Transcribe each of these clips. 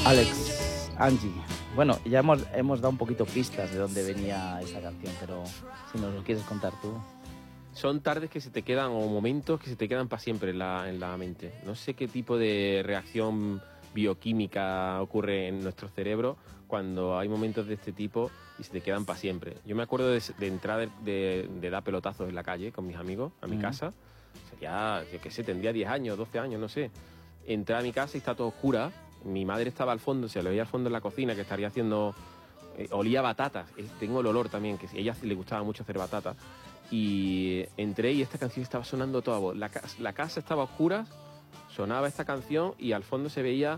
Alex, Angie. Bueno, ya hemos dado un poquito pistas de dónde venía esa canción, pero si nos lo quieres contar tú. Son tardes que se te quedan, o momentos que se te quedan para siempre en la mente. No sé qué tipo de reacción bioquímica ocurre en nuestro cerebro cuando hay momentos de este tipo y se te quedan para siempre. Yo me acuerdo de entrar de dar pelotazos en la calle con mis amigos a mi casa. Sería, yo qué sé, tendría 10 años, 12 años, no sé. Entré a mi casa y está todo oscura. Mi madre estaba al fondo, se le veía al fondo en la cocina que estaría haciendo... olía a batatas. Tengo el olor también, que a ella le gustaba mucho hacer batatas. Y entré y esta canción estaba sonando toda voz. La casa estaba oscura, sonaba esta canción y al fondo se veía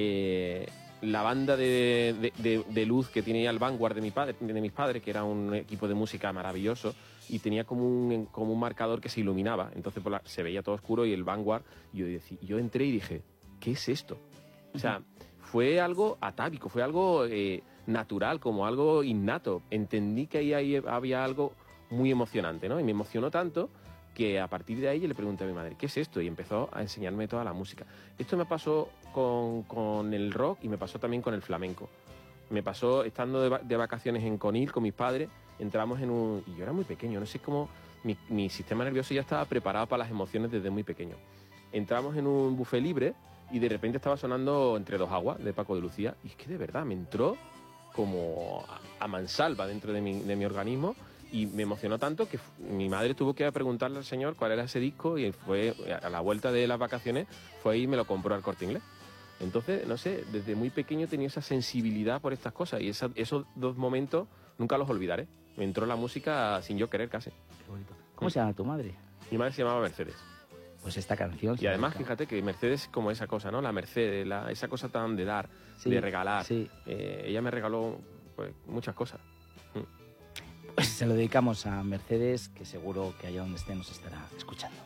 la banda de luz que tenía el Vanguard de mis padres, que era un equipo de música maravilloso, y tenía como un marcador que se iluminaba. Entonces se veía todo oscuro y el Vanguard. Y yo entré y dije, ¿qué es esto? O sea, fue algo atávico, fue algo natural, como algo innato. Entendí que ahí había algo muy emocionante, ¿no? Y me emocionó tanto que a partir de ahí yo le pregunté a mi madre, ¿qué es esto? Y empezó a enseñarme toda la música. Esto me pasó con el rock y me pasó también con el flamenco. Me pasó estando de vacaciones en Conil con mis padres, entramos en un... Y yo era muy pequeño, no sé cómo... Mi sistema nervioso ya estaba preparado para las emociones desde muy pequeño. Entramos en un buffet libre y de repente estaba sonando Entre dos aguas de Paco de Lucía y es que de verdad me entró como a mansalva dentro de mi organismo. Y me emocionó tanto que mi madre tuvo que preguntarle al señor cuál era ese disco y fue a la vuelta de las vacaciones, fue y me lo compró al Corte Inglés. Entonces, no sé, desde muy pequeño tenía esa sensibilidad por estas cosas y esos dos momentos nunca los olvidaré. Me entró la música sin yo querer casi. Qué bonito. ¿Cómo se llama tu madre? Mi madre se llamaba Mercedes. Pues esta canción... Y además, fíjate que Mercedes es como esa cosa, ¿no? La Mercedes, esa cosa tan de dar, sí, de regalar. Sí. Ella me regaló pues, muchas cosas. Pues se lo dedicamos a Mercedes, que seguro que allá donde esté nos estará escuchando.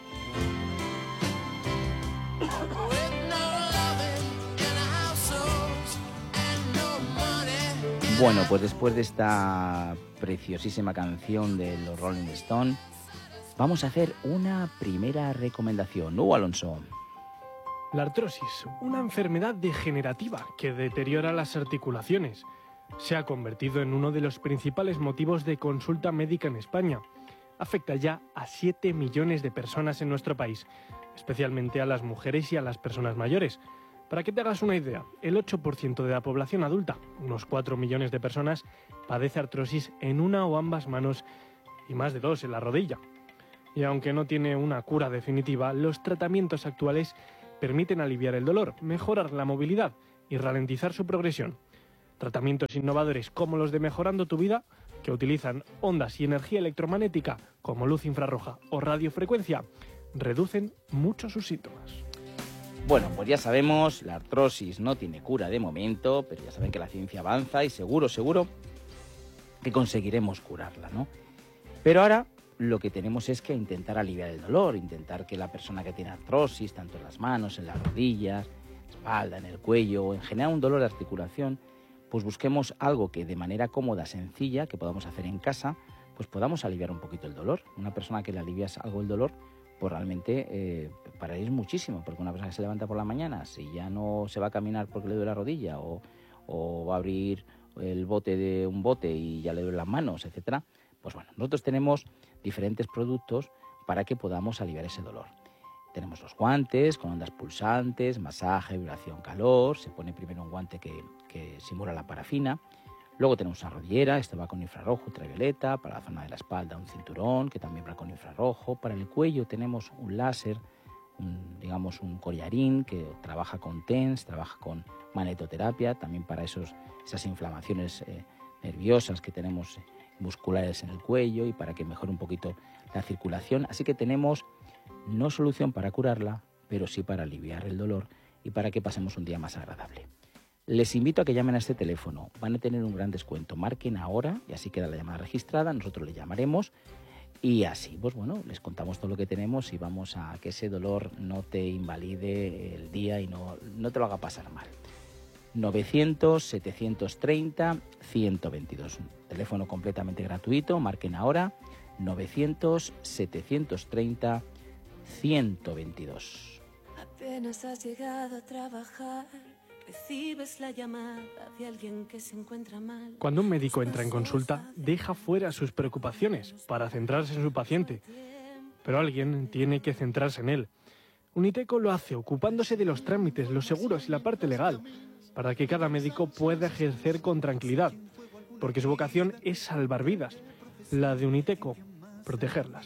Bueno, pues después de esta preciosísima canción de los Rolling Stones, vamos a hacer una primera recomendación. Hugo Alonso. La artrosis, una enfermedad degenerativa que deteriora las articulaciones. Se ha convertido en uno de los principales motivos de consulta médica en España. Afecta ya a 7 millones de personas en nuestro país, especialmente a las mujeres y a las personas mayores. Para que te hagas una idea, el 8% de la población adulta, unos 4 millones de personas, padece artrosis en una o ambas manos y más de 2 en la rodilla. Y aunque no tiene una cura definitiva, los tratamientos actuales permiten aliviar el dolor, mejorar la movilidad y ralentizar su progresión. Tratamientos innovadores como los de Mejorando tu Vida, que utilizan ondas y energía electromagnética como luz infrarroja o radiofrecuencia, reducen mucho sus síntomas. Bueno, pues ya sabemos, la artrosis no tiene cura de momento, pero ya saben que la ciencia avanza y seguro que conseguiremos curarla, ¿no? Pero ahora lo que tenemos es que intentar aliviar el dolor, intentar que la persona que tiene artrosis, tanto en las manos, en las rodillas, espalda, en el cuello o en general un dolor de articulación, pues busquemos algo que de manera cómoda, sencilla, que podamos hacer en casa, pues podamos aliviar un poquito el dolor. Una persona que le alivias algo el dolor, pues realmente para él es muchísimo, porque una persona que se levanta por la mañana, si ya no se va a caminar porque le duele la rodilla o va a abrir el bote de un bote y ya le duelen las manos, etcétera, pues bueno, nosotros tenemos diferentes productos para que podamos aliviar ese dolor. Tenemos los guantes con ondas pulsantes, masaje, vibración, calor. Se pone primero un guante que simula la parafina. Luego tenemos una rodillera, esta va con infrarrojo, ultravioleta. Para la zona de la espalda un cinturón que también va con infrarrojo. Para el cuello tenemos un láser, un collarín que trabaja con TENS, trabaja con magnetoterapia, también para esas inflamaciones nerviosas que tenemos musculares en el cuello y para que mejore un poquito la circulación. Así que tenemos no solución para curarla, pero sí para aliviar el dolor y para que pasemos un día más agradable. Les invito a que llamen a este teléfono, van a tener un gran descuento. Marquen ahora y así queda la llamada registrada, nosotros le llamaremos y así, pues bueno, les contamos todo lo que tenemos y vamos a que ese dolor no te invalide el día y no te lo haga pasar mal. 900-730-122, teléfono completamente gratuito, marquen ahora, 900-730-122. Apenas has llegado a trabajar Recibes la llamada de alguien que se encuentra mal. Cuando un médico entra en consulta, deja fuera sus preocupaciones para centrarse en su paciente. Pero alguien tiene que centrarse en él. Uniteco lo hace ocupándose de los trámites, los seguros y la parte legal, para que cada médico pueda ejercer con tranquilidad, porque su vocación es salvar vidas. La de Uniteco, protegerlas.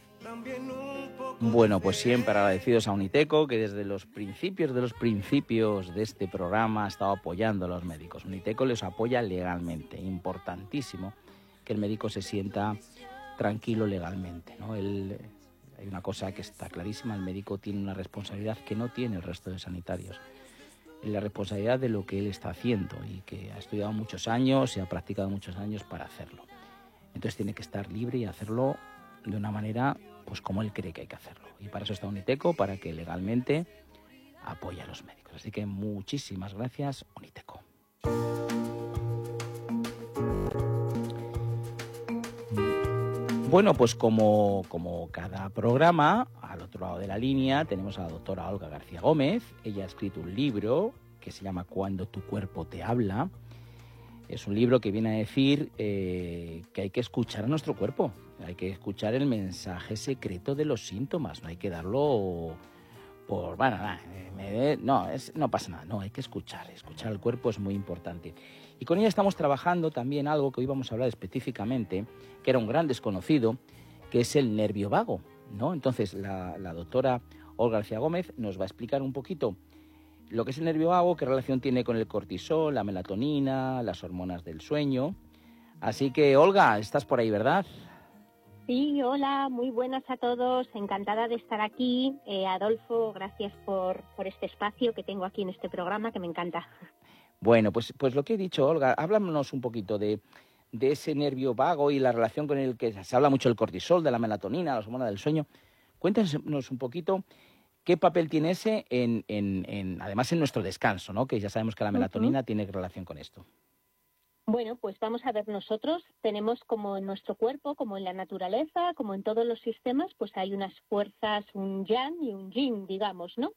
Bueno, pues siempre agradecidos a Uniteco, que desde los principios de este programa ha estado apoyando a los médicos. Uniteco les apoya legalmente, importantísimo que el médico se sienta tranquilo legalmente, ¿no? Hay una cosa que está clarísima, el médico tiene una responsabilidad que no tiene el resto de sanitarios. La responsabilidad de lo que él está haciendo y que ha estudiado muchos años y ha practicado muchos años para hacerlo. Entonces tiene que estar libre y hacerlo de una manera pues como él cree que hay que hacerlo. Y para eso está Uniteco, para que legalmente apoye a los médicos. Así que muchísimas gracias, Uniteco. Bueno, pues como cada programa, al otro lado de la línea tenemos a la doctora Olga García Gómez. Ella ha escrito un libro que se llama Cuando tu cuerpo te habla. Es un libro que viene a decir que hay que escuchar a nuestro cuerpo, hay que escuchar el mensaje secreto de los síntomas, no hay que darlo por, bueno, no pasa nada, no, hay que escuchar al cuerpo es muy importante. Y con ella estamos trabajando también algo que hoy vamos a hablar específicamente, que era un gran desconocido, que es el nervio vago, ¿no? Entonces la doctora Olga García Gómez nos va a explicar un poquito lo que es el nervio vago, qué relación tiene con el cortisol, la melatonina, las hormonas del sueño. Así que, Olga, estás por ahí, ¿verdad? Sí, hola, muy buenas a todos. Encantada de estar aquí. Adolfo, gracias por este espacio que tengo aquí en este programa, que me encanta. Bueno, pues lo que he dicho, Olga, háblanos un poquito de ese nervio vago y la relación con el que se habla mucho del cortisol, de la melatonina, las hormonas del sueño. Cuéntanos un poquito qué papel tiene ese además en nuestro descanso, ¿no? Que ya sabemos que la melatonina tiene relación con esto. Bueno, pues vamos a ver, nosotros tenemos como en nuestro cuerpo, como en la naturaleza, como en todos los sistemas, pues hay unas fuerzas, un yang y un yin, digamos, ¿no?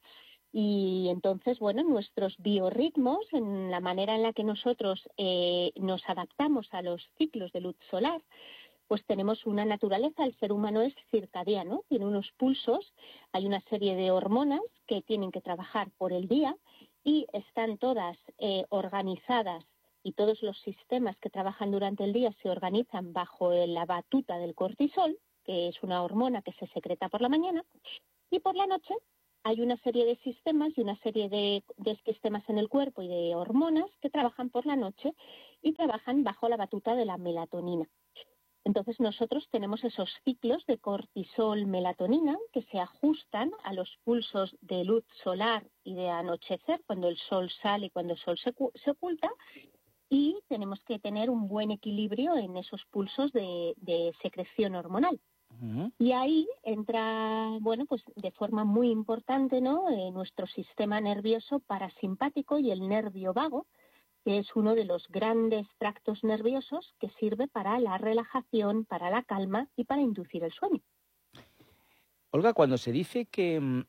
Y entonces, bueno, nuestros biorritmos, en la manera en la que nosotros nos adaptamos a los ciclos de luz solar, pues tenemos una naturaleza, el ser humano es circadiano, tiene unos pulsos, hay una serie de hormonas que tienen que trabajar por el día y están todas organizadas, y todos los sistemas que trabajan durante el día se organizan bajo la batuta del cortisol, que es una hormona que se secreta por la mañana, y por la noche hay una serie de sistemas y una serie de sistemas en el cuerpo y de hormonas que trabajan por la noche y trabajan bajo la batuta de la melatonina. Entonces nosotros tenemos esos ciclos de cortisol-melatonina que se ajustan a los pulsos de luz solar y de anochecer, cuando el sol sale y cuando el sol se oculta, y tenemos que tener un buen equilibrio en esos pulsos de secreción hormonal. Uh-huh. Y ahí entra, bueno, pues de forma muy importante, ¿no?, nuestro sistema nervioso parasimpático y el nervio vago, que es uno de los grandes tractos nerviosos que sirve para la relajación, para la calma y para inducir el sueño. Olga, cuando se dice que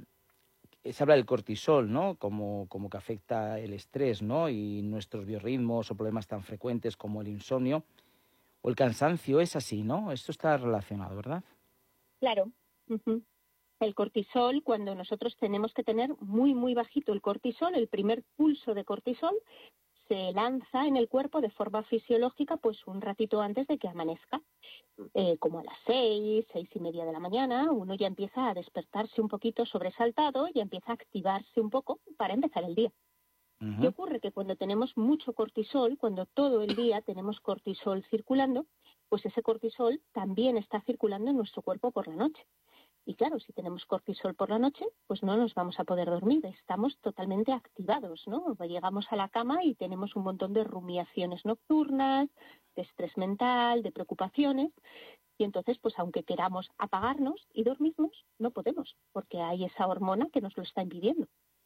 se habla del cortisol, ¿no?, como que afecta el estrés, ¿no?, y nuestros biorritmos o problemas tan frecuentes como el insomnio o el cansancio, es así, ¿no? Esto está relacionado, ¿verdad? Claro. Uh-huh. El cortisol, cuando nosotros tenemos que tener muy, muy bajito el cortisol, el primer pulso de cortisol se lanza en el cuerpo de forma fisiológica pues un ratito antes de que amanezca. Como a las 6:30 de la mañana, uno ya empieza a despertarse un poquito sobresaltado y empieza a activarse un poco para empezar el día. Uh-huh. ¿Qué ocurre? Que cuando tenemos mucho cortisol, cuando todo el día tenemos cortisol circulando, pues ese cortisol también está circulando en nuestro cuerpo por la noche. Y claro, si tenemos cortisol por la noche, pues no nos vamos a poder dormir, estamos totalmente activados, ¿no? Llegamos a la cama y tenemos un montón de rumiaciones nocturnas, de estrés mental, de preocupaciones, y entonces, pues aunque queramos apagarnos y dormirnos, no podemos, porque hay esa hormona que nos lo está impidiendo.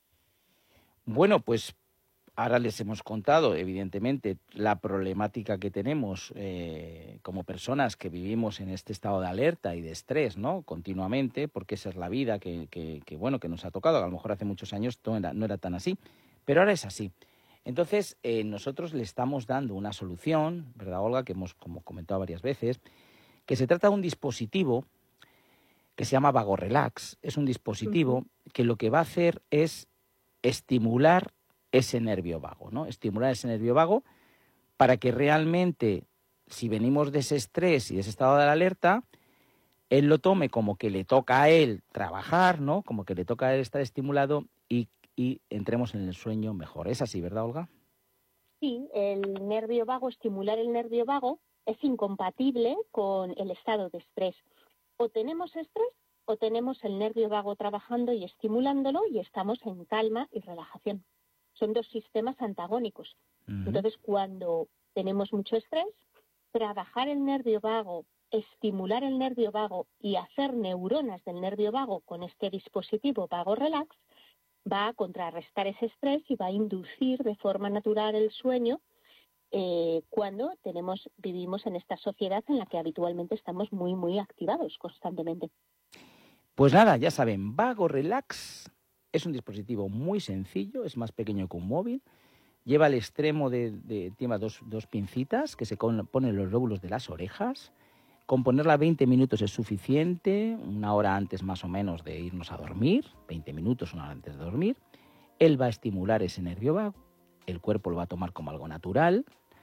Bueno, pues ahora les hemos contado, evidentemente, la problemática que tenemos como personas que vivimos en este estado de alerta y de estrés, ¿no?, continuamente, porque esa es la vida que nos ha tocado. A lo mejor hace muchos años no era tan así, Pero ahora es así. Entonces, nosotros le estamos dando una solución, ¿verdad, Olga?, que hemos como comentado varias veces, que se trata de un dispositivo que se llama VagoRelax. Es un dispositivo que lo que va a hacer es estimular ese nervio vago, ¿no? Estimular ese nervio vago para que realmente, si venimos de ese estrés y de ese estado de alerta, él lo tome como que le toca a él trabajar, ¿no? Como que le toca a él estar estimulado y entremos en el sueño mejor. ¿Es así, verdad, Olga? Sí, el nervio vago, estimular el nervio vago es incompatible con el estado de estrés. O tenemos estrés o tenemos el nervio vago trabajando y estimulándolo y estamos en calma y relajación. Son dos sistemas antagónicos. Entonces, cuando tenemos mucho estrés, trabajar el nervio vago, estimular el nervio vago y hacer neuronas del nervio vago con este dispositivo VagoRelax va a contrarrestar ese estrés y va a inducir de forma natural el sueño cuando vivimos en esta sociedad en la que habitualmente estamos muy, muy activados constantemente. Pues nada, ya saben, VagoRelax es un dispositivo muy sencillo, es más pequeño que un móvil, lleva al extremo lleva dos pincitas que se ponen en los lóbulos de las orejas. Con ponerla 20 minutos es suficiente, una hora antes más o menos de irnos a dormir, 20 minutos, una hora antes de dormir. Él va a estimular ese nervio vago, el cuerpo lo va a tomar como algo natural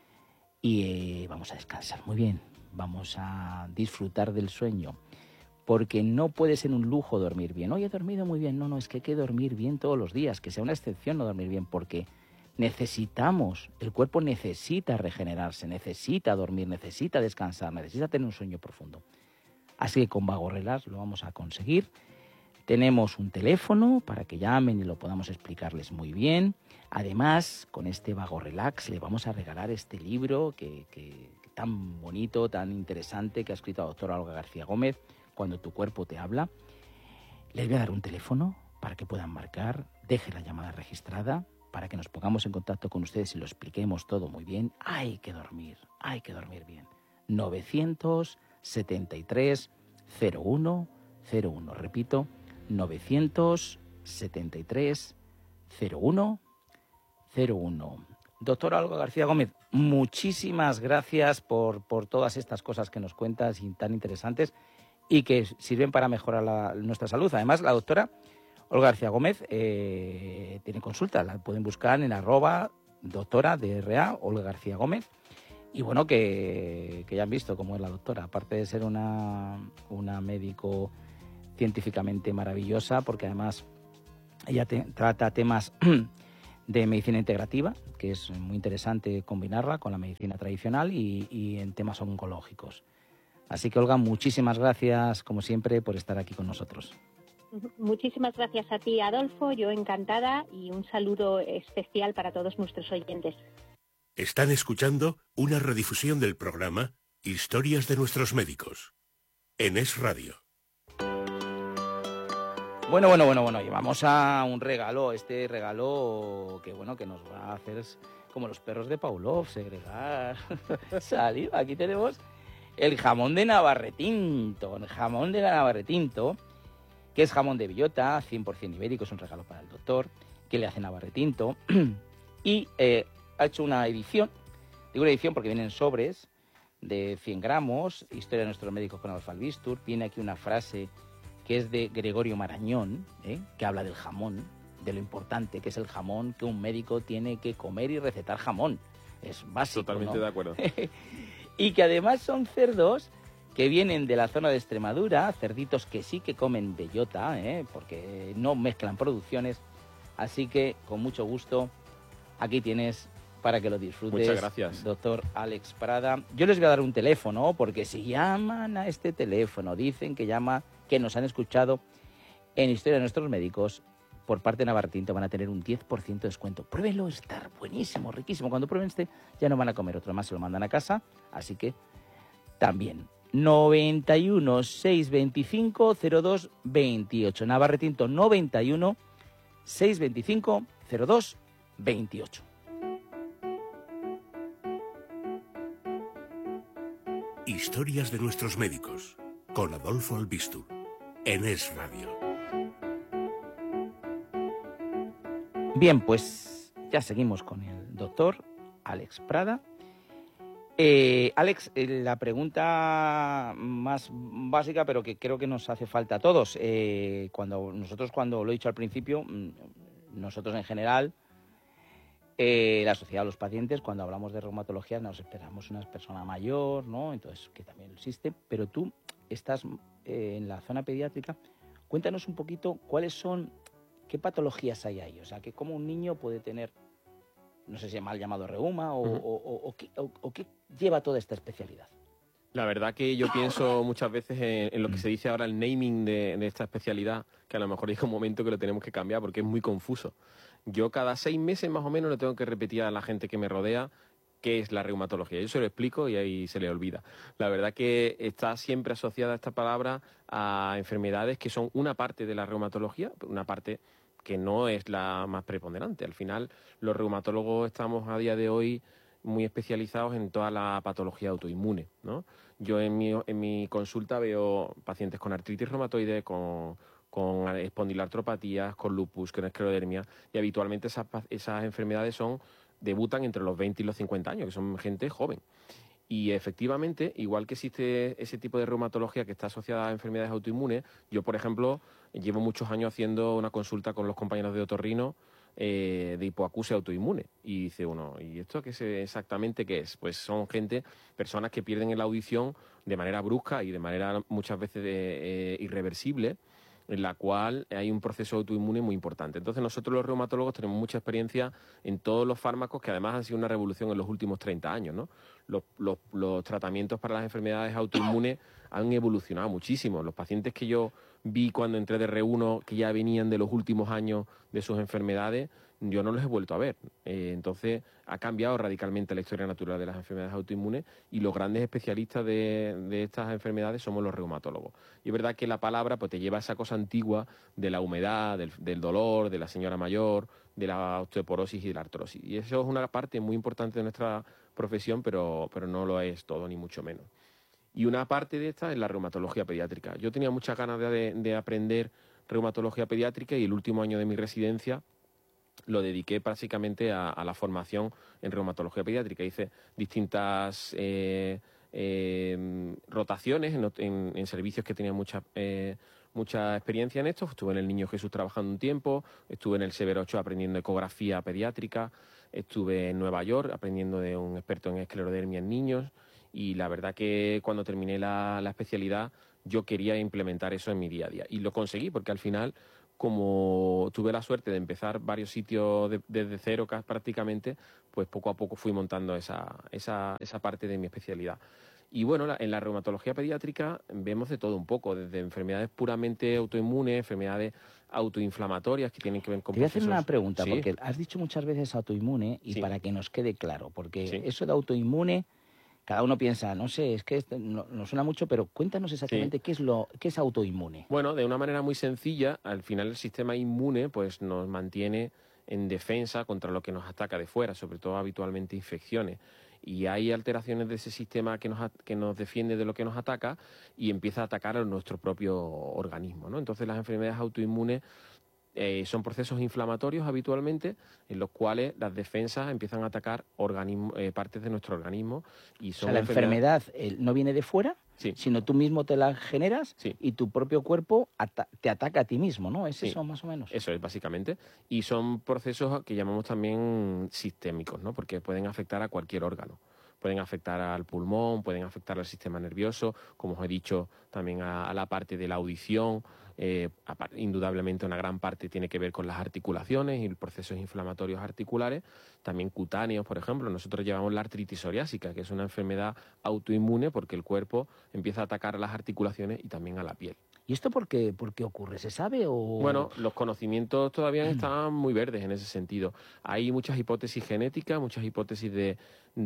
y vamos a descansar muy bien, vamos a disfrutar del sueño, porque no puede ser un lujo dormir bien. Hoy he dormido muy bien, no, es que hay que dormir bien todos los días, que sea una excepción no dormir bien, porque el cuerpo necesita regenerarse, necesita dormir, necesita descansar, necesita tener un sueño profundo. Así que con VagoRelax lo vamos a conseguir. Tenemos un teléfono para que llamen y lo podamos explicarles muy bien. Además, con este VagoRelax le vamos a regalar este libro que tan bonito, tan interesante, que ha escrito la doctora Olga García Gómez, Cuando tu cuerpo te habla. Les voy a dar un teléfono para que puedan marcar, deje la llamada registrada, para que nos pongamos en contacto con ustedes y lo expliquemos todo muy bien. Hay que dormir bien. 973 01 01. Repito, 973 01 01. Doctora Olga García Gómez, muchísimas gracias por todas estas cosas que nos cuentas y tan interesantes y que sirven para mejorar nuestra salud. Además, la doctora Olga García Gómez tiene consulta, la pueden buscar en @doctora DRA Olga García Gómez. Y bueno, que ya han visto cómo es la doctora, aparte de ser una médico científicamente maravillosa, porque además ella trata temas de medicina integrativa, que es muy interesante combinarla con la medicina tradicional y en temas oncológicos. Así que, Olga, muchísimas gracias, como siempre, por estar aquí con nosotros. Muchísimas gracias a ti, Adolfo, yo encantada, y un saludo especial para todos nuestros oyentes. Están escuchando una redifusión del programa Historias de nuestros médicos, en Es Radio. Bueno, y vamos a un regalo, este regalo que nos va a hacer como los perros de Pavlov, segregar saliva. Aquí tenemos el jamón de Navarretinto, que es jamón de bellota, 100% ibérico, es un regalo para el doctor, que le hace Navarretinto, y ha hecho una edición, digo una edición porque vienen sobres de 100 gramos, Historia de nuestros médicos con Adolfo Albistur. Viene aquí una frase que es de Gregorio Marañón, que habla del jamón, de lo importante que es el jamón, que un médico tiene que comer y recetar jamón. Es básico, Totalmente, ¿no? De acuerdo. Y que además son cerdos que vienen de la zona de Extremadura, cerditos que sí que comen bellota, porque no mezclan producciones. Así que, con mucho gusto, aquí tienes para que lo disfrutes. Muchas gracias, doctor Alex Prada. Yo les voy a dar un teléfono, porque si llaman a este teléfono, dicen que nos han escuchado en Historia de nuestros médicos, por parte de Navarretinto van a tener un 10% de descuento. Pruébenlo, está buenísimo, riquísimo. Cuando prueben ya no van a comer otro más, se lo mandan a casa. Así que también 91 625 02 28. Navarretinto 91 625 02 28. Historias de nuestros médicos, con Adolfo Albistur, en Es Radio. Bien, pues ya seguimos con el doctor Alex Prada. Alex, la pregunta más básica, pero que creo que nos hace falta a todos. Cuando lo he dicho al principio, nosotros en general, la sociedad, los pacientes, cuando hablamos de reumatología nos esperamos una persona mayor, ¿no? Entonces, que también existe, pero tú estás en la zona pediátrica. Cuéntanos un poquito qué patologías hay ahí, o sea, que cómo un niño puede tener, no sé si mal llamado reuma o qué lleva toda esta especialidad. La verdad que yo pienso muchas veces en lo que se dice ahora el naming de esta especialidad, que a lo mejor llega un momento que lo tenemos que cambiar porque es muy confuso. Yo cada 6 meses más o menos le tengo que repetir a la gente que me rodea qué es la reumatología. Yo se lo explico y ahí se le olvida. La verdad que está siempre asociada esta palabra a enfermedades que son una parte de la reumatología, una parte que no es la más preponderante. Al final, los reumatólogos estamos a día de hoy muy especializados en toda la patología autoinmune, ¿no? Yo en mi consulta veo pacientes con artritis reumatoide, con espondilartropatías, con lupus, con esclerodermia, y habitualmente esas enfermedades debutan entre los 20 y los 50 años, que son gente joven. Y efectivamente, igual que existe ese tipo de reumatología que está asociada a enfermedades autoinmunes, yo, por ejemplo, llevo muchos años haciendo una consulta con los compañeros de otorrino de hipoacusia autoinmune. Y dice uno, ¿y esto exactamente qué es? Pues son personas que pierden la audición de manera brusca y de manera muchas veces irreversible, en la cual hay un proceso autoinmune muy importante. Entonces nosotros los reumatólogos tenemos mucha experiencia en todos los fármacos, que además han sido una revolución en los últimos 30 años, ¿no? Los tratamientos para las enfermedades autoinmunes han evolucionado muchísimo. Los pacientes que yo vi cuando entré de R1, que ya venían de los últimos años de sus enfermedades, yo no los he vuelto a ver. Entonces ha cambiado radicalmente la historia natural de las enfermedades autoinmunes y los grandes especialistas de estas enfermedades somos los reumatólogos. Y es verdad que la palabra pues te lleva a esa cosa antigua de la humedad, del dolor, de la señora mayor, de la osteoporosis y de la artrosis. Y eso es una parte muy importante de nuestra profesión, pero no lo es todo, ni mucho menos. Y una parte de esta es la reumatología pediátrica. Yo tenía muchas ganas de aprender reumatología pediátrica y el último año de mi residencia lo dediqué básicamente a la formación en reumatología pediátrica. Hice distintas rotaciones en servicios que tenían mucha experiencia en esto. Estuve en el Niño Jesús trabajando un tiempo, estuve en el Severo Ochoa aprendiendo ecografía pediátrica, estuve en Nueva York aprendiendo de un experto en esclerodermia en niños, y la verdad que cuando terminé la especialidad yo quería implementar eso en mi día a día. Y lo conseguí porque al final, como tuve la suerte de empezar varios sitios desde cero prácticamente, pues poco a poco fui montando esa parte de mi especialidad. Y bueno, en la reumatología pediátrica vemos de todo un poco, desde enfermedades puramente autoinmunes, enfermedades autoinflamatorias que tienen que ver con Te voy a hacer una pregunta, ¿Sí? porque has dicho muchas veces autoinmune, y Sí. para que nos quede claro, porque Sí. eso de autoinmune, cada uno piensa, no sé, es que no suena mucho, pero cuéntanos exactamente qué es autoinmune. Bueno, de una manera muy sencilla, al final el sistema inmune pues nos mantiene en defensa contra lo que nos ataca de fuera, sobre todo habitualmente infecciones. Y hay alteraciones de ese sistema que nos defiende de lo que nos ataca y empieza a atacar a nuestro propio organismo, ¿no? Entonces las enfermedades autoinmunes son procesos inflamatorios habitualmente en los cuales las defensas empiezan a atacar partes de nuestro organismo. Y O son sea, la enfermedad no viene de fuera, Sí. sino tú mismo te la generas, Sí. y tu propio cuerpo te ataca a ti mismo, ¿no? ¿Es Sí. eso más o menos? Eso es, básicamente. Y son procesos que llamamos también sistémicos, ¿no? Porque pueden afectar a cualquier órgano. Pueden afectar al pulmón, pueden afectar al sistema nervioso, como os he dicho, también a la parte de la audición. Indudablemente una gran parte tiene que ver con las articulaciones y procesos inflamatorios articulares, también cutáneos, por ejemplo. Nosotros llevamos la artritis psoriásica, que es una enfermedad autoinmune porque el cuerpo empieza a atacar a las articulaciones y también a la piel. ¿Y esto por qué ocurre? ¿Se sabe o...? Bueno, los conocimientos todavía están muy verdes en ese sentido. Hay muchas hipótesis genéticas, muchas hipótesis de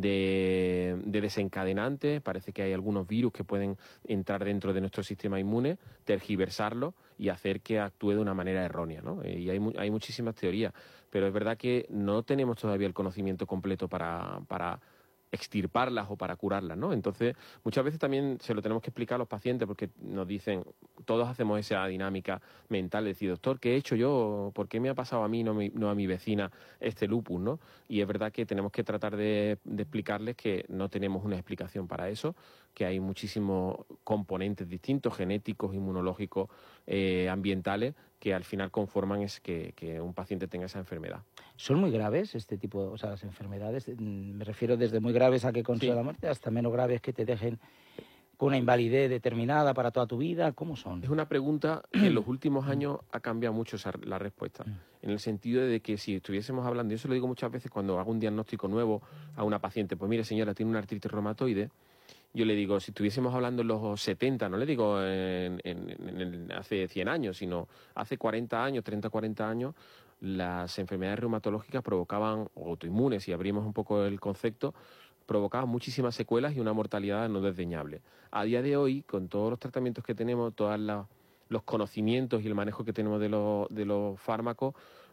desencadenantes. Parece que hay algunos virus que pueden entrar dentro de nuestro sistema inmune, tergiversarlo y hacer que actúe de una manera errónea, ¿no? Y hay muchísimas teorías, pero es verdad que no tenemos todavía el conocimiento completo para extirparlas o para curarlas, ¿no? Entonces, muchas veces también se lo tenemos que explicar a los pacientes porque nos dicen, todos hacemos esa dinámica mental de decir, doctor, ¿qué he hecho yo? ¿Por qué me ha pasado a mí, no a mi vecina, este lupus, ¿no? Y es verdad que tenemos que tratar de explicarles que no tenemos una explicación para eso, que hay muchísimos componentes distintos, genéticos, inmunológicos, ambientales, que al final conforman que un paciente tenga esa enfermedad. ¿Son muy graves este tipo, o sea, las enfermedades? Me refiero desde muy graves a que consiga la muerte hasta menos graves que te dejen con una invalidez determinada para toda tu vida. ¿Cómo son? Es una pregunta que en los últimos años ha cambiado mucho la respuesta, en el sentido de que si estuviésemos hablando, yo se lo digo muchas veces cuando hago un diagnóstico nuevo a una paciente, pues mire señora, tiene una artritis reumatoide. Yo le digo, si estuviésemos hablando en los 70, no le digo hace 100 años, sino hace 40 años, 30, 40 años, las enfermedades reumatológicas provocaban, o autoinmunes, si abrimos un poco el concepto, provocaban muchísimas secuelas y una mortalidad no desdeñable. A día de hoy, con todos los tratamientos que tenemos, todos los conocimientos y el manejo que tenemos de los fármacos,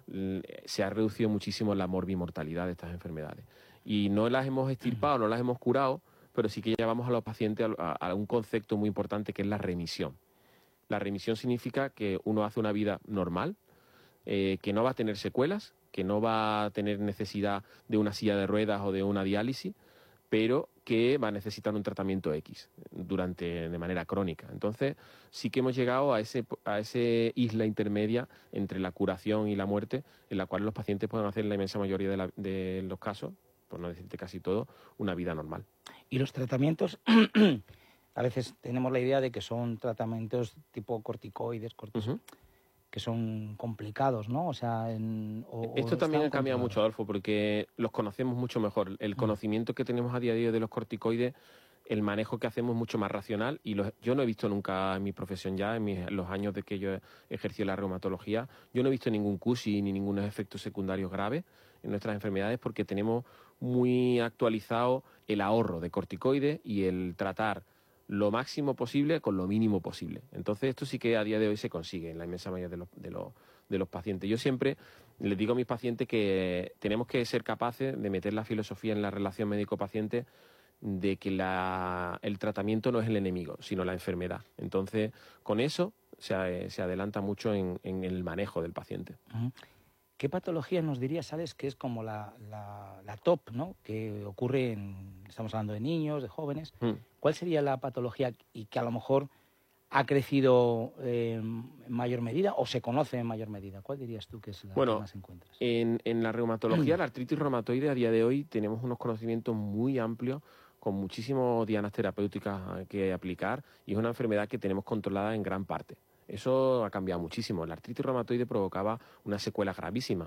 se ha reducido muchísimo la morbimortalidad de estas enfermedades. Y no las hemos extirpado, no las hemos curado, pero sí que llevamos a los pacientes a un concepto muy importante que es la remisión. La remisión significa que uno hace una vida normal, que no va a tener secuelas, que no va a tener necesidad de una silla de ruedas o de una diálisis, pero que va a necesitar un tratamiento X de manera crónica. Entonces, sí que hemos llegado a ese isla intermedia entre la curación y la muerte, en la cual los pacientes pueden hacer en la inmensa mayoría de los casos, por no decirte casi todo, una vida normal. Y los tratamientos, a veces tenemos la idea de que son tratamientos tipo corticoides, que son complicados, ¿no? O sea, esto también ha cambiado mucho, Adolfo, porque los conocemos mucho mejor. El conocimiento que tenemos a día de hoy de los corticoides, el manejo que hacemos es mucho más racional y yo no he visto nunca en mi profesión ya, en los años de que yo ejercí la reumatología, yo no he visto ningún CUSI ni ningunos efectos secundarios graves en nuestras enfermedades porque tenemos muy actualizado el ahorro de corticoides y el tratar lo máximo posible con lo mínimo posible. Entonces esto sí que a día de hoy se consigue en la inmensa mayoría de los pacientes. Yo siempre les digo a mis pacientes que tenemos que ser capaces de meter la filosofía en la relación médico-paciente de que el tratamiento no es el enemigo, sino la enfermedad. Entonces, con eso se adelanta mucho en el manejo del paciente. ¿Qué patología nos dirías, Alex, que es como la top, ¿no? Que ocurre estamos hablando de niños, de jóvenes. ¿Cuál sería la patología y que a lo mejor ha crecido en mayor medida o se conoce en mayor medida? ¿Cuál dirías tú que es la que más encuentras? En la reumatología, la artritis reumatoide, a día de hoy tenemos unos conocimientos muy amplios con muchísimas dianas terapéuticas que aplicar y es una enfermedad que tenemos controlada en gran parte. Eso ha cambiado muchísimo. La artritis reumatoide provocaba una secuela gravísima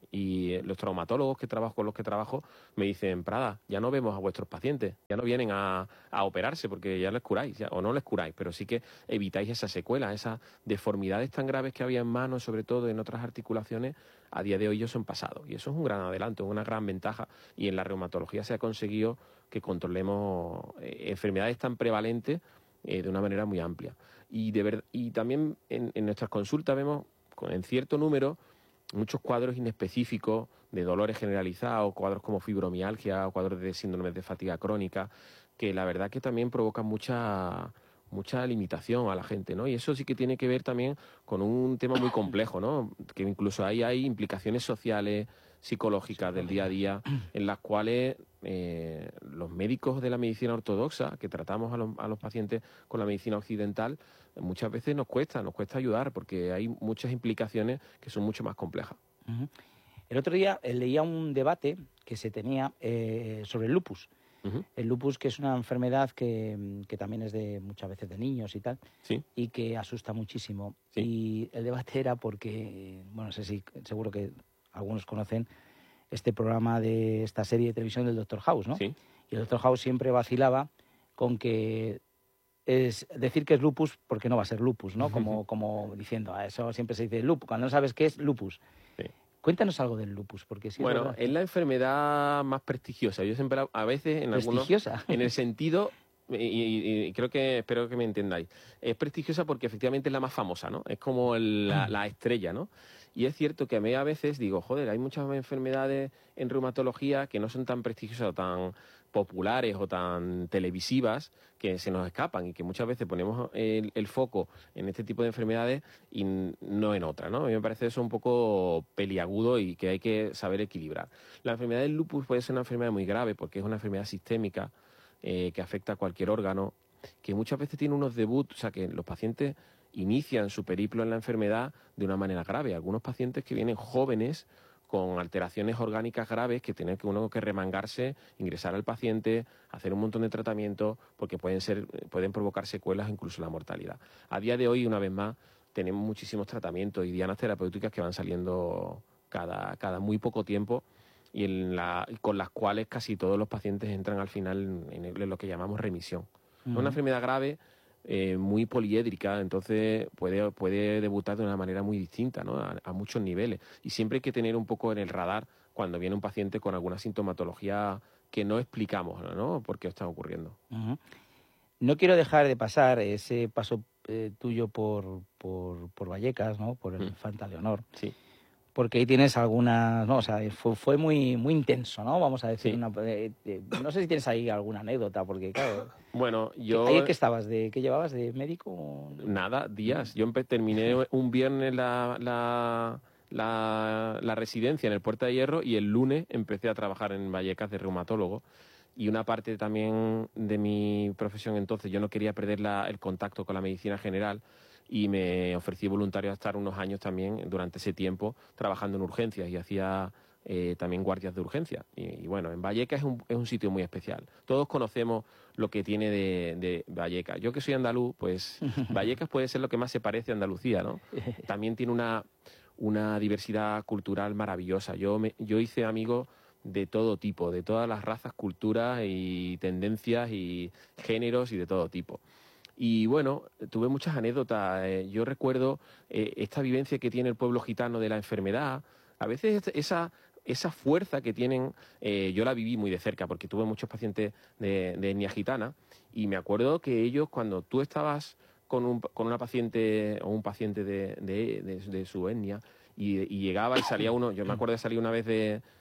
y los traumatólogos con los que trabajo me dicen, Prada, ya no vemos a vuestros pacientes, ya no vienen a operarse porque ya les curáis, o no les curáis, pero sí que evitáis esas secuelas, esas deformidades tan graves que había en manos, sobre todo en otras articulaciones, a día de hoy ellos son pasados. Y eso es un gran adelanto, una gran ventaja. Y en la reumatología se ha conseguido que controlemos enfermedades tan prevalentes de una manera muy amplia. Y también en nuestras consultas vemos en cierto número muchos cuadros inespecíficos de dolores generalizados, cuadros como fibromialgia, cuadros de síndromes de fatiga crónica, que la verdad que también provocan mucha limitación a la gente, ¿no? Y eso sí que tiene que ver también con un tema muy complejo, ¿no? Que incluso ahí hay implicaciones sociales, psicológicas del día a día, en las cuales los médicos de la medicina ortodoxa, que tratamos a los pacientes con la medicina occidental, muchas veces nos cuesta ayudar, porque hay muchas implicaciones que son mucho más complejas. El otro día leía un debate que se tenía sobre el lupus. El lupus, que es una enfermedad que también es muchas veces de niños y tal, y que asusta muchísimo. Y el debate era porque, bueno, no sé si seguro que algunos conocen este programa de esta serie de televisión del Dr. House, ¿no? Sí. Y el Dr. House siempre vacilaba con que es decir que es lupus porque no va a ser lupus, ¿no? Como diciendo, eso siempre se dice lupus, cuando no sabes qué es lupus. Sí. Cuéntanos algo del lupus, porque sí. Bueno, es la enfermedad más prestigiosa. Yo siempre, a veces, en algunos, en el sentido, y espero que me entendáis, es prestigiosa porque efectivamente es la más famosa, ¿no? Es como la estrella, ¿no? Y es cierto que a mí a veces digo, joder, hay muchas enfermedades en reumatología que no son tan prestigiosas o tan populares o tan televisivas que se nos escapan y que muchas veces ponemos el foco en este tipo de enfermedades y no en otras, ¿no? A mí me parece eso un poco peliagudo y que hay que saber equilibrar. La enfermedad del lupus puede ser una enfermedad muy grave porque es una enfermedad sistémica que afecta a cualquier órgano, que muchas veces tiene unos debuts, o sea, que los pacientes inician su periplo en la enfermedad de una manera grave. Algunos pacientes que vienen jóvenes con alteraciones orgánicas graves que tiene que uno que remangarse, ingresar al paciente, hacer un montón de tratamientos porque pueden provocar secuelas, incluso la mortalidad. A día de hoy, una vez más, tenemos muchísimos tratamientos y dianas terapéuticas que van saliendo cada muy poco tiempo y con las cuales casi todos los pacientes entran al final en lo que llamamos remisión. Es una enfermedad grave, muy poliédrica, entonces puede debutar de una manera muy distinta, ¿no? A muchos niveles. Y siempre hay que tener un poco en el radar cuando viene un paciente con alguna sintomatología que no explicamos, ¿no? Por qué está ocurriendo. No quiero dejar de pasar ese paso tuyo por Vallecas, ¿no? Por el Infanta Leonor. Sí. Porque ahí tienes algunas, ¿no? O sea, fue muy intenso, ¿no? Vamos a decir, Sí. No sé si tienes ahí alguna anécdota, porque claro... Bueno, yo... ¿Ahí qué estabas? ¿Qué llevabas? ¿De médico? Nada, días. Yo terminé un viernes la residencia en el Puerta de Hierro y el lunes empecé a trabajar en Vallecas de reumatólogo. Y una parte también de mi profesión entonces, yo no quería perder el contacto con la medicina general y me ofrecí voluntario a estar unos años también durante ese tiempo trabajando en urgencias y hacía también guardias de urgencia. Y bueno, en Vallecas es un sitio muy especial. Todos conocemos lo que tiene de Vallecas. Yo que soy andaluz, pues Vallecas puede ser lo que más se parece a Andalucía, ¿no? También tiene una diversidad cultural maravillosa. Yo hice amigos de todo tipo, de todas las razas, culturas y tendencias y géneros y de todo tipo. Y bueno, tuve muchas anécdotas. Yo recuerdo esta vivencia que tiene el pueblo gitano de la enfermedad. A veces esa fuerza que tienen, yo la viví muy de cerca porque tuve muchos pacientes de etnia gitana y me acuerdo que ellos, cuando tú estabas con una paciente o un paciente de su etnia y llegaba y salía uno, yo me acuerdo de salir una vez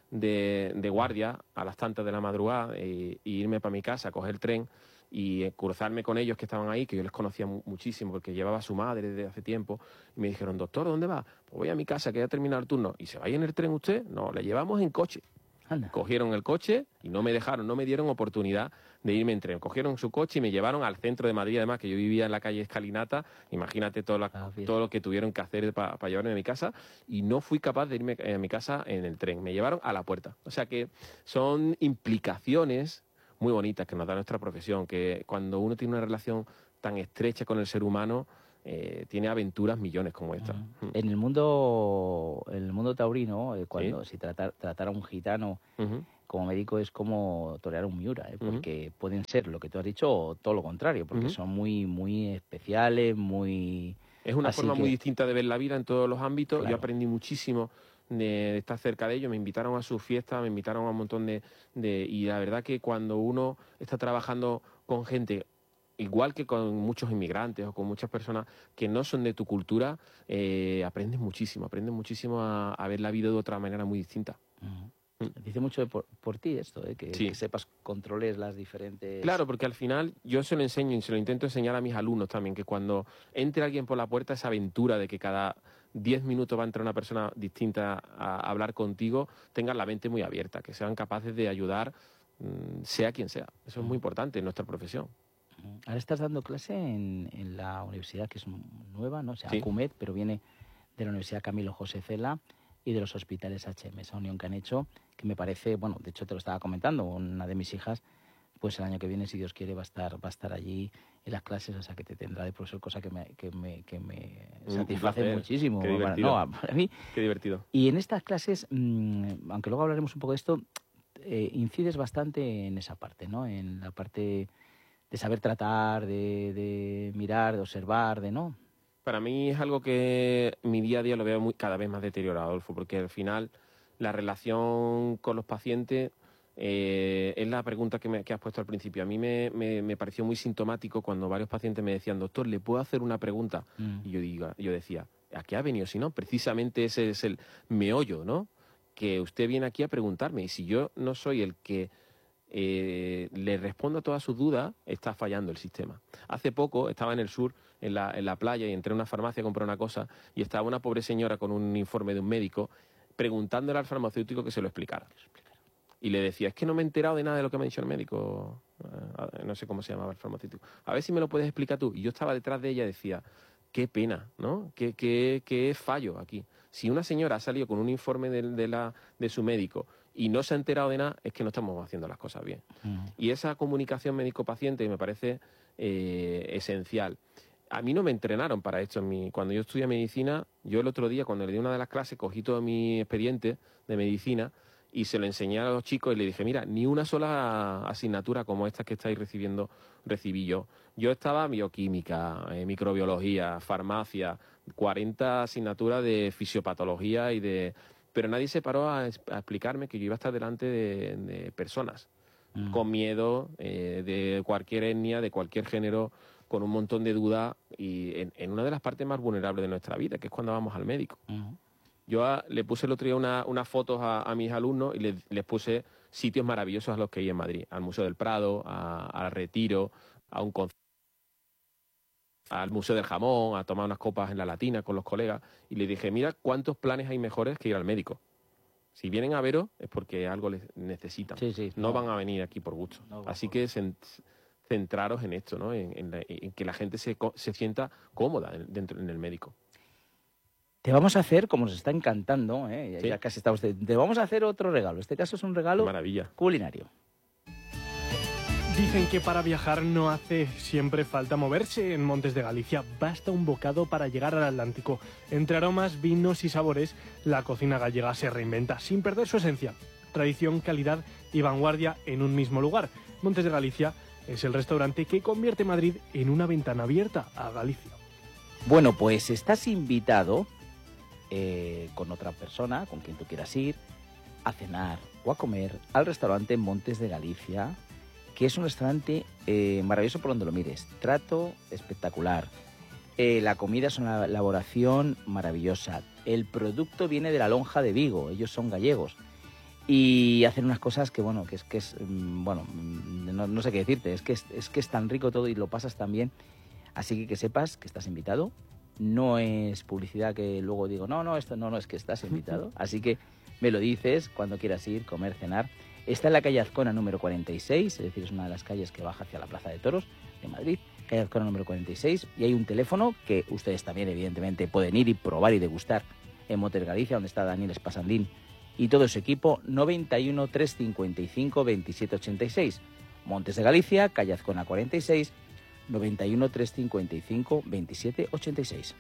de guardia a las tantas de la madrugada e irme para mi casa, coger el tren y cruzarme con ellos que estaban ahí, que yo les conocía muchísimo porque llevaba a su madre desde hace tiempo, y me dijeron, doctor, ¿dónde va? Pues voy a mi casa, que ya ha terminado el turno. ¿Y se va en el tren usted? No, le llevamos en coche. Anda. Cogieron el coche y no me dieron oportunidad de irme en tren. Cogieron su coche y me llevaron al centro de Madrid, además, que yo vivía en la calle Escalinata. Imagínate todo lo que tuvieron que hacer para llevarme a mi casa, y no fui capaz de irme a mi casa en el tren. Me llevaron a la puerta. O sea que son implicaciones muy bonitas que nos da nuestra profesión, que cuando uno tiene una relación tan estrecha con el ser humano, tiene aventuras millones como esta. En el mundo taurino, cuando si tratar a un gitano como médico es como torear un miura, porque pueden ser lo que tú has dicho o todo lo contrario, porque son muy, muy especiales, muy... Es una forma muy distinta de ver la vida en todos los ámbitos. Claro. Yo aprendí muchísimo de estar cerca de ellos, me invitaron a sus fiestas, me invitaron a un montón y la verdad que cuando uno está trabajando con gente, igual que con muchos inmigrantes o con muchas personas que no son de tu cultura, aprendes muchísimo a ver la vida de otra manera muy distinta. Dice mucho por ti esto, que sepas, controles las diferentes... Claro, porque al final yo se lo enseño y se lo intento enseñar a mis alumnos también, que cuando entre alguien por la puerta, esa aventura de que cada 10 minutos va a entrar una persona distinta a hablar contigo, tengan la mente muy abierta, que sean capaces de ayudar, sea quien sea. Eso es muy importante en nuestra profesión. Ahora estás dando clase en la universidad, que es nueva, ¿no? O sea, Sí. ACUMED, pero viene de la Universidad Camilo José Cela y de los hospitales HM, esa unión que han hecho, que me parece, bueno, de hecho te lo estaba comentando, una de mis hijas, pues el año que viene, si Dios quiere, va a estar allí en las clases, o sea, que te tendrá de profesor, cosa que me satisface muchísimo. Qué divertido. Para mí. Qué divertido. Y en estas clases, aunque luego hablaremos un poco de esto, incides bastante en esa parte, ¿no? En la parte de saber tratar, de mirar, de observar, ¿no? Para mí es algo que mi día a día lo veo cada vez más deteriorado, Adolfo, porque al final la relación con los pacientes es la pregunta que has puesto al principio. A mí me pareció muy sintomático cuando varios pacientes me decían, doctor, ¿le puedo hacer una pregunta? Y yo decía, ¿a qué ha venido si no? Precisamente ese es el meollo, ¿no? Que usted viene aquí a preguntarme, y si yo no soy el que le respondo a todas sus dudas, está fallando el sistema. Hace poco estaba en el sur, en la playa, y entré a una farmacia a comprar una cosa, y estaba una pobre señora con un informe de un médico preguntándole al farmacéutico que se lo explicara. Y le decía, es que no me he enterado de nada de lo que me ha dicho el médico, no sé cómo se llamaba el farmacéutico, a ver si me lo puedes explicar tú. Y yo estaba detrás de ella y decía, qué pena, ¿no? Qué fallo aquí. Si una señora ha salido con un informe de su médico y no se ha enterado de nada, es que no estamos haciendo las cosas bien. Y esa comunicación médico-paciente me parece esencial. A mí no me entrenaron para esto. Cuando yo estudié medicina, yo el otro día, cuando le di una de las clases, cogí todo mi expediente de medicina y se lo enseñé a los chicos y le dije, mira, ni una sola asignatura como esta que estáis recibiendo recibí yo. Yo estaba bioquímica, microbiología, farmacia, 40 asignaturas de fisiopatología pero nadie se paró a explicarme que yo iba a estar delante de personas con miedo, de cualquier etnia, de cualquier género, con un montón de dudas y en una de las partes más vulnerables de nuestra vida, que es cuando vamos al médico. Yo le puse el otro día unas fotos a mis alumnos y les puse sitios maravillosos a los que ir en Madrid, al Museo del Prado, al Retiro, a un concierto, al Museo del Jamón, a tomar unas copas en la Latina con los colegas, y les dije, mira cuántos planes hay mejores que ir al médico. Si vienen a veros es porque algo les necesitan. No van a venir aquí por gusto. Así que centraros en esto, ¿no? En que la gente se sienta cómoda en el médico. Te vamos a hacer, como nos está encantando, ya casi está usted, te vamos a hacer otro regalo. Este caso es un regalo culinario. Dicen que para viajar no hace siempre falta moverse. En Montes de Galicia basta un bocado para llegar al Atlántico. Entre aromas, vinos y sabores, la cocina gallega se reinventa sin perder su esencia. Tradición, calidad y vanguardia en un mismo lugar. Montes de Galicia es el restaurante que convierte Madrid en una ventana abierta a Galicia. Bueno, pues estás invitado con otra persona, con quien tú quieras ir, a cenar o a comer al restaurante Montes de Galicia, que es un restaurante maravilloso por donde lo mires. Trato espectacular. La comida es una elaboración maravillosa. El producto viene de la lonja de Vigo. Ellos son gallegos. Y hacen unas cosas que, bueno, no sé qué decirte. Es que es tan rico todo y lo pasas tan bien. Así que sepas que estás invitado. No es publicidad que luego digo, esto no, es que estás invitado. Así que me lo dices cuando quieras ir, comer, cenar. Está en la calle Azcona número 46, es decir, es una de las calles que baja hacia la Plaza de Toros de Madrid, calle Azcona número 46, y hay un teléfono que ustedes también, evidentemente, pueden ir y probar y degustar en Montes Galicia, donde está Daniel Espasandín y todo su equipo, 91 355 2786. Montes de Galicia, calle Azcona 46, 91 355 2786.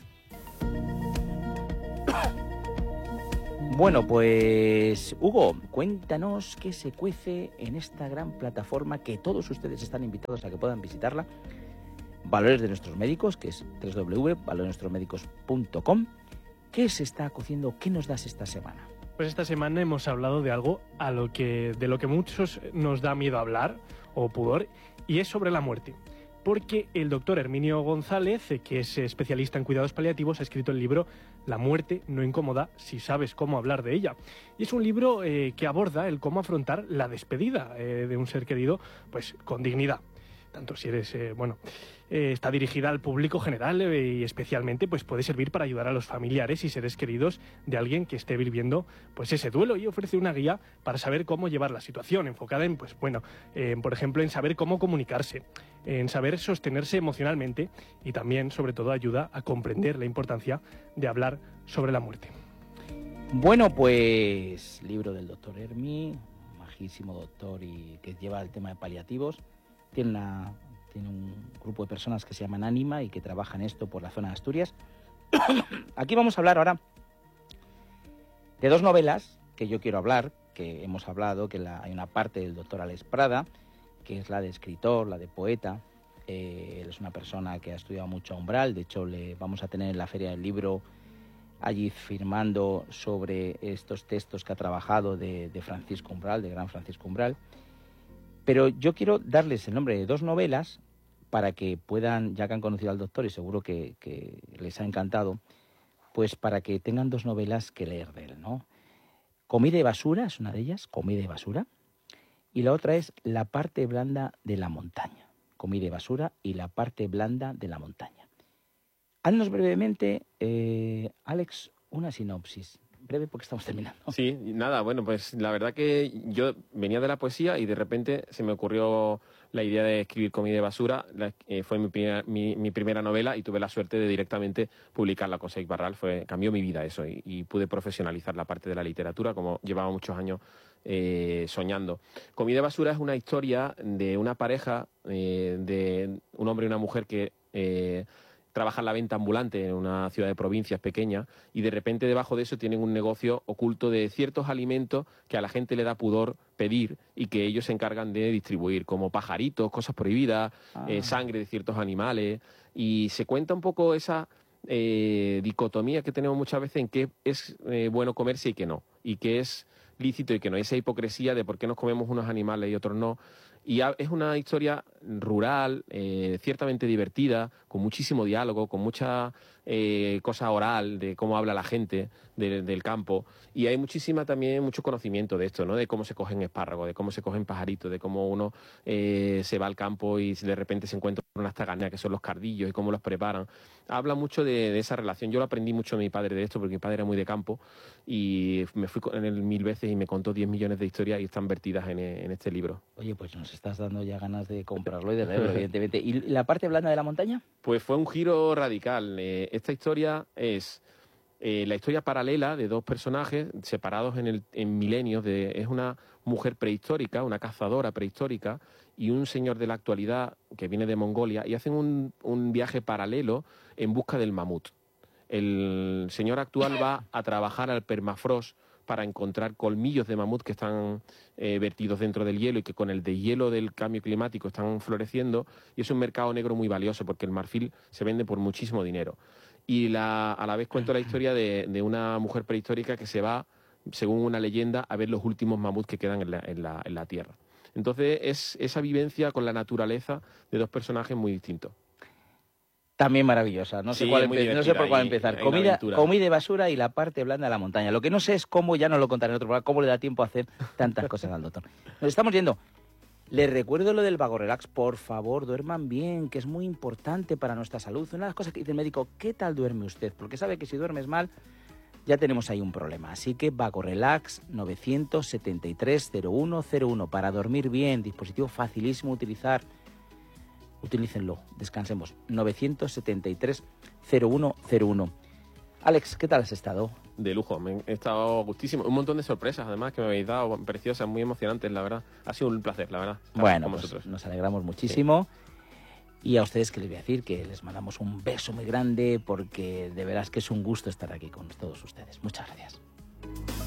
Bueno, pues Hugo, cuéntanos qué se cuece en esta gran plataforma que todos ustedes están invitados a que puedan visitarla. Valores de Nuestros Médicos, que es www.valoresdenuestrosmedicos.com. ¿Qué se está cociendo? ¿Qué nos das esta semana? Pues esta semana hemos hablado de algo de lo que muchos nos da miedo hablar o pudor, y es sobre la muerte. Porque el doctor Herminio González, que es especialista en cuidados paliativos, ha escrito el libro La muerte no incómoda si sabes cómo hablar de ella. Y es un libro que aborda el cómo afrontar la despedida de un ser querido, pues con dignidad. Tanto si eres, está dirigida al público general y especialmente pues puede servir para ayudar a los familiares y seres queridos de alguien que esté viviendo pues ese duelo, y ofrece una guía para saber cómo llevar la situación, enfocada en, por ejemplo, en saber cómo comunicarse, en saber sostenerse emocionalmente, y también, sobre todo, ayuda a comprender la importancia de hablar sobre la muerte. Bueno, pues libro del doctor Hermi, majísimo doctor y que lleva el tema de paliativos. Tiene un grupo de personas que se llaman Ánima y que trabajan esto por la zona de Asturias. Aquí vamos a hablar ahora de dos novelas que yo quiero hablar, que hemos hablado, que hay una parte del doctor Alex Prada, que es la de escritor, la de poeta. Él es una persona que ha estudiado mucho a Umbral. De hecho, le vamos a tener en la Feria del Libro allí firmando sobre estos textos que ha trabajado de Francisco Umbral, de gran Francisco Umbral. Pero yo quiero darles el nombre de dos novelas para que puedan, ya que han conocido al doctor y seguro que les ha encantado, pues para que tengan 2 novelas que leer de él, ¿no? Comida y basura es una de ellas, Comida y basura, y la otra es La parte blanda de la montaña. Comida y basura y La parte blanda de la montaña. Haznos brevemente, Alex, una sinopsis. Breve porque estamos terminando. Sí, nada, bueno, pues la verdad que yo venía de la poesía y de repente se me ocurrió la idea de escribir Comida y basura. Fue mi primera novela y tuve la suerte de directamente publicarla con Seix Barral. Cambió mi vida eso y pude profesionalizar la parte de la literatura, como llevaba muchos años soñando. Comida y basura es una historia de una pareja, de un hombre y una mujer que trabajan la venta ambulante en una ciudad de provincias pequeña y de repente debajo de eso tienen un negocio oculto de ciertos alimentos que a la gente le da pudor pedir y que ellos se encargan de distribuir, como pajaritos, cosas prohibidas, sangre de ciertos animales, y se cuenta un poco esa dicotomía que tenemos muchas veces en qué es bueno comerse y qué no, y qué es lícito y qué no, esa hipocresía de por qué nos comemos unos animales y otros no. Y es una historia rural, ciertamente divertida, con muchísimo diálogo, con mucha cosa oral de cómo habla la gente del campo. Y hay mucho conocimiento de esto, ¿no? De cómo se cogen espárragos, de cómo se cogen pajaritos, de cómo uno se va al campo y de repente se encuentra con unas taganeras que son los cardillos y cómo los preparan. Habla mucho de esa relación. Yo lo aprendí mucho de mi padre de esto, porque mi padre era muy de campo y me fui con él 1000 veces y me contó 10 millones de historias y están vertidas en este libro. Oye, pues nos estás dando ya ganas de comprarlo y de leerlo, evidentemente. ¿Y la parte blanda de la montaña? Pues fue un giro radical. Esta historia es la historia paralela de 2 personajes separados en milenios. Es una mujer prehistórica, una cazadora prehistórica, y un señor de la actualidad que viene de Mongolia, y hacen un viaje paralelo en busca del mamut. El señor actual va a trabajar al permafrost para encontrar colmillos de mamut que están vertidos dentro del hielo y que con el deshielo del cambio climático están floreciendo, y es un mercado negro muy valioso porque el marfil se vende por muchísimo dinero. Y a la vez cuento la historia de una mujer prehistórica que se va, según una leyenda, a ver los últimos mamuts que quedan en la tierra. Entonces es esa vivencia con la naturaleza de 2 personajes muy distintos. También maravillosa, no sé por cuál empezar. Comida y basura y La parte blanda de la montaña. Lo que no sé es cómo, ya nos lo contaré en otro programa, cómo le da tiempo a hacer tantas cosas al doctor. Nos estamos yendo. Les recuerdo lo del Vagorelax, por favor, duerman bien, que es muy importante para nuestra salud. Una de las cosas que dice el médico, ¿qué tal duerme usted? Porque sabe que si duermes mal, ya tenemos ahí un problema. Así que Vagorelax 973-0101 para dormir bien, dispositivo facilísimo de utilizar. Utilícenlo, descansemos. 973-0101. Alex, ¿qué tal has estado? De lujo, he estado gustísimo. Un montón de sorpresas, además, que me habéis dado, preciosas, muy emocionantes, la verdad. Ha sido un placer, la verdad. Bueno, con vosotros. Nos alegramos muchísimo. Sí. Y a ustedes, que les voy a decir, que les mandamos un beso muy grande, porque de veras que es un gusto estar aquí con todos ustedes. Muchas gracias.